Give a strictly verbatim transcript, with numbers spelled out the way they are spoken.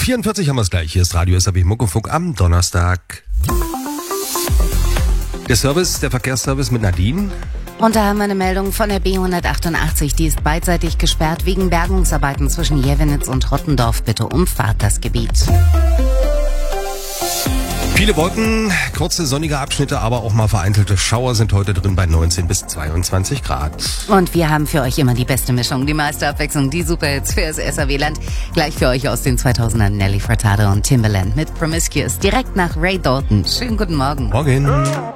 vierundvierzig haben wir es gleich. Hier ist Radio S A B Muckenfunk am Donnerstag. Der Service, der Verkehrsservice mit Nadine. Und da haben wir eine Meldung von der B hundertachtundachtzig. Die ist beidseitig gesperrt wegen Bergungsarbeiten zwischen Jevenitz und Rottendorf. Bitte umfahrt das Gebiet. Viele Wolken, kurze sonnige Abschnitte, aber auch mal vereinzelte Schauer sind heute drin bei neunzehn bis zweiundzwanzig Grad. Und wir haben für euch immer die beste Mischung, die meiste Abwechslung, die Superhits für das S A W-Land. Gleich für euch aus den zweitausendern Nelly Furtado und Timbaland mit Promiscuous. Direkt nach Ray Dalton. Schönen guten Morgen. Morgen.